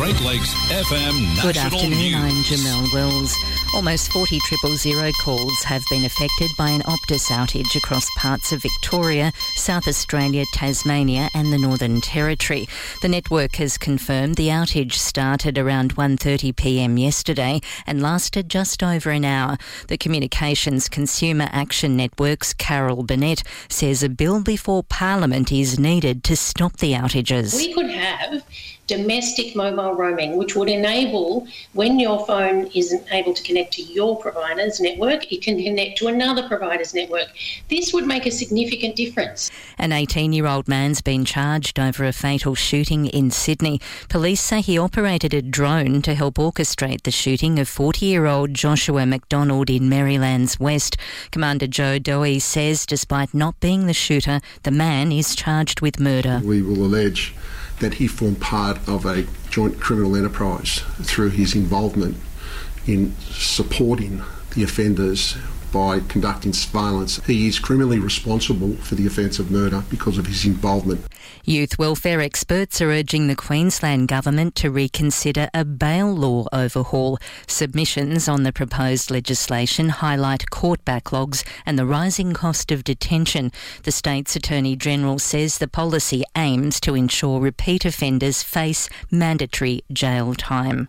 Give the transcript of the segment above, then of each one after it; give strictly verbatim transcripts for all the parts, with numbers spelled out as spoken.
Great Lakes F M National Good afternoon, News. I'm Jamelle Wills. Almost forty triple zero calls have been affected by an Optus outage across parts of Victoria, South Australia, Tasmania and the Northern Territory. The network has confirmed the outage started around one thirty p m yesterday and lasted just over an hour. The Communications Consumer Action Network's Carol Burnett says a bill before Parliament is needed to stop the outages. We could have domestic mobile roaming, which would enable, when your phone isn't able to connect to your provider's network, it can connect to another provider's network. This would make a significant difference. An eighteen-year-old man's been charged over a fatal shooting in Sydney. Police say he operated a drone to help orchestrate the shooting of forty-year-old Joshua McDonald in Maryland's West. Commander Joe Doey says despite not being the shooter, the man is charged with murder. We will allege that he formed part of a joint criminal enterprise through his involvement in supporting the offenders by conducting surveillance. He is criminally responsible for the offence of murder because of his involvement. Youth welfare experts are urging the Queensland Government to reconsider a bail law overhaul. Submissions on the proposed legislation highlight court backlogs and the rising cost of detention. The state's Attorney-General says the policy aims to ensure repeat offenders face mandatory jail time.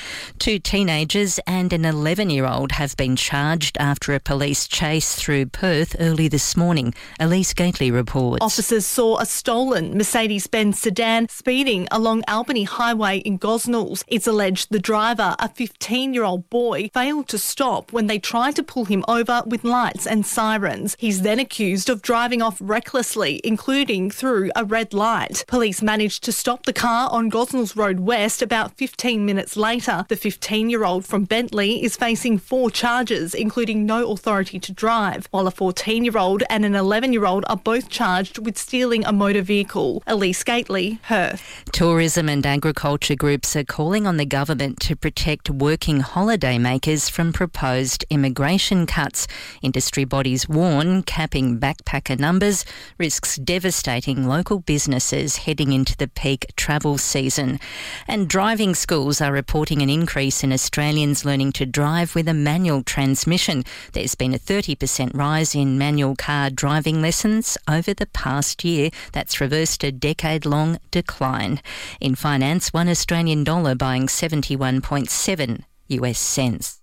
Two teenagers and an eleven-year-old have been charged after a police chase through Perth early this morning. Elise Gately reports. Officers saw a stolen Mercedes-Benz sedan speeding along Albany Highway in Gosnells. It's alleged the driver, a fifteen-year-old boy, failed to stop when they tried to pull him over with lights and sirens. He's then accused of driving off recklessly, including through a red light. Police managed to stop the car on Gosnells Road West about fifteen minutes later. The fifteen-year-old from Bentley is facing four charges, including no authority to drive, while a fourteen-year-old and an eleven-year-old are both charged with stealing a motor vehicle. Elise Gately, Perth. Tourism and agriculture groups are calling on the government to protect working holiday makers from proposed immigration cuts. Industry bodies warn capping backpacker numbers risks devastating local businesses heading into the peak travel season. And driving schools are reporting an increase in Australians learning to drive with a manual transmission. There's been a thirty percent rise in manual car driving lessons over the past year. That's reversed a decade-long decline. In finance, one Australian dollar buying seventy-one point seven U S cents.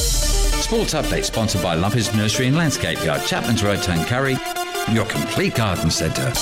Sports Update sponsored by Lumpers Nursery and Landscape Yard, Chapman's Road, Tuncurry, your complete garden centre.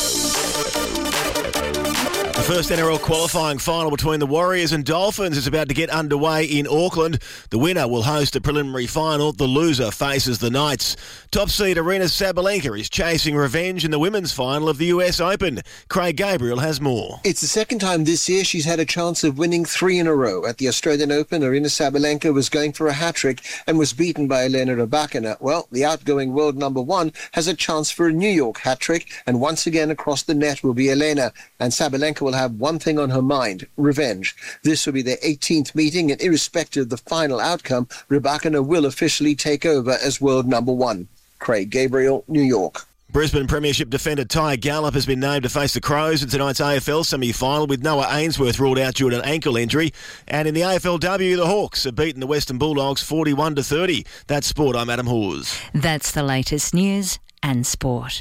The first N R L qualifying final between the Warriors and Dolphins is about to get underway in Auckland. The winner will host a preliminary final. The loser faces the Knights. Top seed Aryna Sabalenka is chasing revenge in the women's final of the U S Open. Craig Gabriel has more. It's the second time this year she's had a chance of winning three in a row. At the Australian Open, Aryna Sabalenka was going for a hat-trick and was beaten by Elena Rybakina. Well, the outgoing world number one has a chance for a New York hat-trick, and once again across the net will be Elena, and Sabalenka will have one thing on her mind: revenge. This will be their eighteenth meeting, and irrespective of the final outcome, Rybakina will officially take over as world number one. Craig Gabriel, New York. Brisbane Premiership defender Ty Gallop has been named to face the Crows in tonight's A F L semi-final, with Noah Ainsworth ruled out due to an ankle injury. And in the A F L W, the Hawks have beaten the Western Bulldogs forty-one to thirty. That's sport. I'm Adam Hawes. That's the latest news and sport.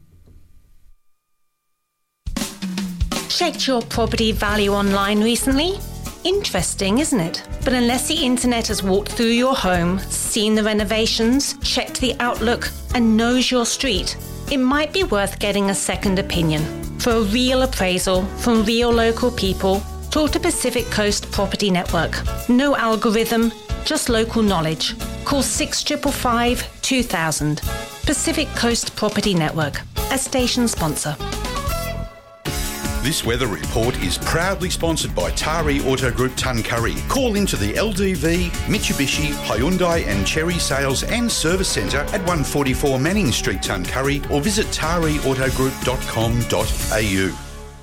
Checked your property value online recently? Interesting, isn't it? But unless the internet has walked through your home, seen the renovations, checked the outlook, and knows your street, it might be worth getting a second opinion. For a real appraisal from real local people, talk to Pacific Coast Property Network. No algorithm, just local knowledge. Call six five five, two thousand. Pacific Coast Property Network, a station sponsor. This weather report is proudly sponsored by Tari Auto Group Tuncurry. Call into the L D V, Mitsubishi, Hyundai and Chery Sales and Service Centre at one forty-four Manning Street, Tuncurry, or visit tari auto group dot com dot a u.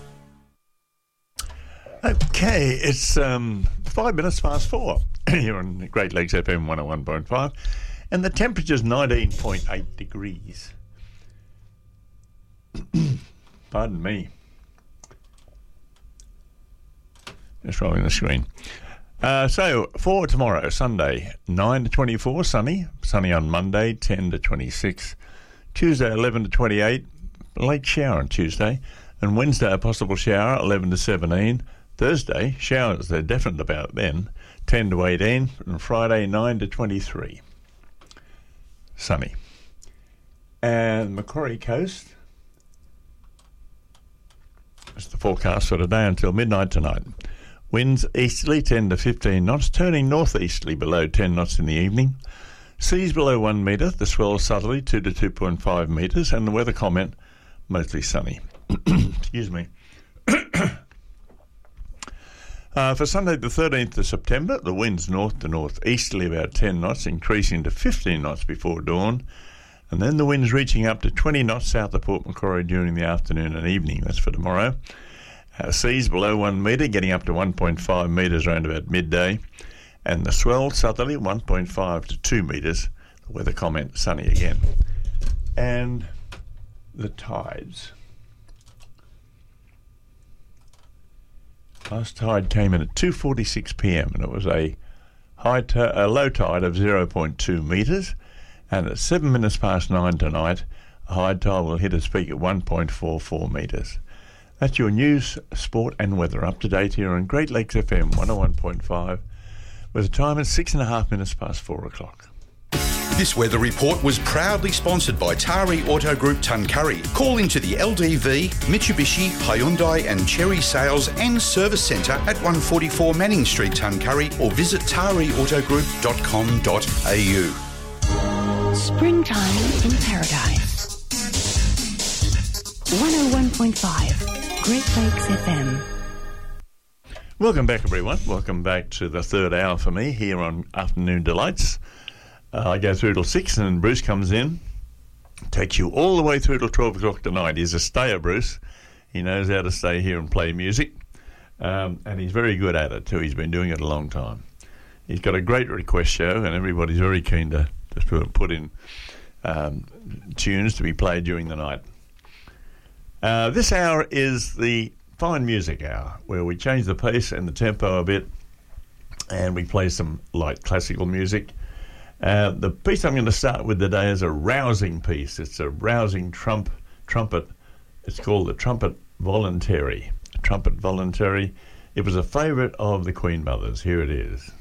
Okay, it's um, five minutes past four here on Great Lakes F M one oh one point five, and the temperature's nineteen point eight degrees. Pardon me. Just rolling the screen. Uh, so, for tomorrow, Sunday, nine to twenty-four, sunny. Sunny on Monday, ten to twenty-six. Tuesday, eleven to twenty-eight. Late shower on Tuesday. And Wednesday, a possible shower, eleven to seventeen. Thursday, showers, they're definite about then, ten to eighteen. And Friday, nine to twenty-three. Sunny. And Macquarie Coast, it's the forecast for today until midnight tonight. Winds easterly ten to fifteen knots, turning northeasterly below ten knots in the evening. Seas below one metre, the swell southerly two to two point five metres, and the weather comment mostly sunny. Excuse me. uh, for Sunday the thirteenth of September, the winds north to northeasterly about ten knots, increasing to fifteen knots before dawn, and then the winds reaching up to twenty knots south of Port Macquarie during the afternoon and evening. That's for tomorrow. Uh, seas below one metre, getting up to one point five metres around about midday, and the swell southerly one point five to two metres. The weather comment sunny again. And the tides. Last tide came in at two forty-six p.m. and it was a high t- a low tide of zero point two metres, and at seven minutes past nine tonight, a high tide will hit its peak at one point four four metres. That's your news, sport and weather up to date here on Great Lakes F M one oh one point five, with the time at six and a half minutes past four o'clock. This weather report was proudly sponsored by Tari Auto Group Tuncurry. Call into the L D V, Mitsubishi, Hyundai and Cherry Sales and Service Centre at one forty-four Manning Street, Tuncurry, or visit tari auto group dot com dot a u. Springtime in Paradise. one oh one point five, Great Lakes F M. Welcome back, everyone. Welcome back to the third hour for me here on Afternoon Delights. Uh, I go through till six, and then Bruce comes in, takes you all the way through till twelve o'clock tonight. He's a stayer, Bruce. He knows how to stay here and play music, um, and he's very good at it too. He's been doing it a long time. He's got a great request show, and everybody's very keen to just put in um, tunes to be played during the night. Uh, this hour is the Fine Music Hour, where we change the pace and the tempo a bit, and we play some light classical music. Uh, the piece I'm going to start with today is a rousing piece. It's a rousing trump, trumpet. It's called the Trumpet Voluntary. Trumpet Voluntary. It was a favourite of the Queen Mother's. Here it is.